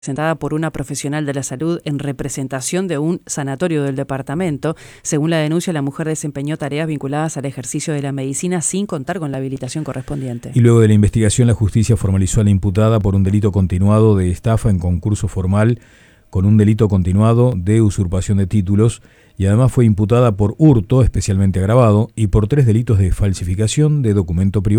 Presentada por una profesional de la salud en representación de un sanatorio del departamento. Según la denuncia, la mujer desempeñó tareas vinculadas al ejercicio de la medicina sin contar con la habilitación correspondiente. Y luego de la investigación, la justicia formalizó a la imputada por un delito continuado de estafa en concurso formal con un delito continuado de usurpación de títulos, y además fue imputada por hurto especialmente agravado y por 3 delitos de falsificación de documento privado.